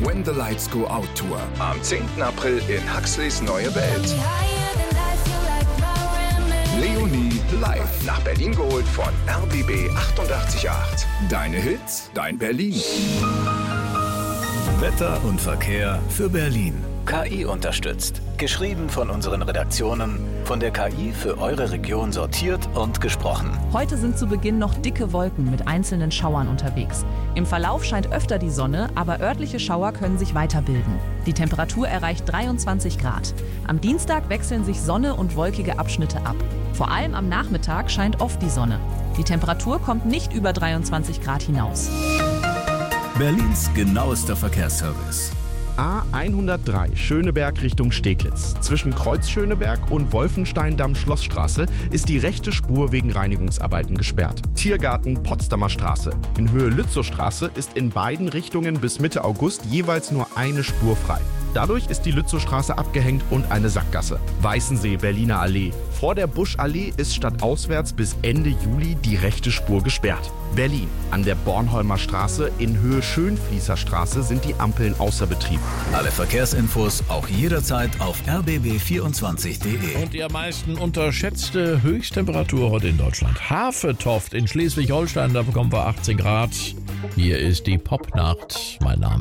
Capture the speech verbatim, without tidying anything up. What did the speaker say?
When the Lights Go Out Tour. Am zehnten April in Huxleys Neue Welt. Leonie live nach Berlin geholt von R B B achtundachtzig Komma acht. Deine Hits, dein Berlin. Wetter und Verkehr für Berlin. K I unterstützt. Geschrieben von unseren Redaktionen, von der K I für eure Region sortiert und gesprochen. Heute sind zu Beginn noch dicke Wolken mit einzelnen Schauern unterwegs. Im Verlauf scheint öfter die Sonne, aber örtliche Schauer können sich weiterbilden. Die Temperatur erreicht dreiundzwanzig Grad. Am Dienstag wechseln sich Sonne und wolkige Abschnitte ab. Vor allem am Nachmittag scheint oft die Sonne. Die Temperatur kommt nicht über dreiundzwanzig Grad hinaus. Berlins genauester Verkehrsservice. A hundertdrei Schöneberg Richtung Steglitz. Zwischen Kreuz Schöneberg und Wolfenstein-Damm-Schlossstraße ist die rechte Spur wegen Reinigungsarbeiten gesperrt. Tiergarten Potsdamer Straße. In Höhe Lützowstraße ist in beiden Richtungen bis Mitte August jeweils nur eine Spur frei. Dadurch ist die Lützowstraße abgehängt und eine Sackgasse. Weißensee Berliner Allee. Vor der Buschallee ist stadtauswärts bis Ende Juli die rechte Spur gesperrt. Berlin. An der Bornholmer Straße in Höhe Schönfließer Straße sind die Ampeln außer Betrieb. Alle Verkehrsinfos auch jederzeit auf r b b vierundzwanzig punkt d e. Und die am meisten unterschätzte Höchsttemperatur heute in Deutschland. Hafetoft in Schleswig-Holstein, da bekommen wir achtzehn Grad. Hier ist die Popnacht. Mein Name